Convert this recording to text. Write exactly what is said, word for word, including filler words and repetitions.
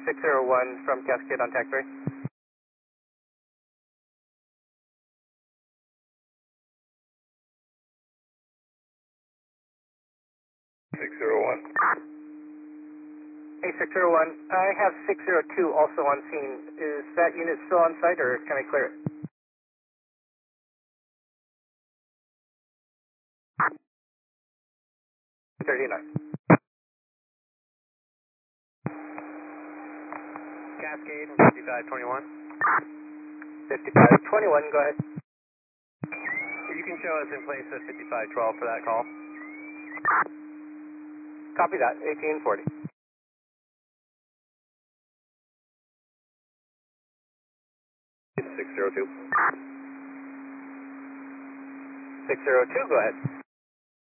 six zero one from Cascade on taxiway. six zero one. Hey, six zero one, I have six zero two also on scene. Is that unit still on site or can I clear it? thirty-nine. Cascade, fifty-five twenty-one. fifty-five twenty-one, go ahead. You can show us in place at fifty-five twelve for that call. Copy that, eighteen forty. six zero two. six zero two, go ahead.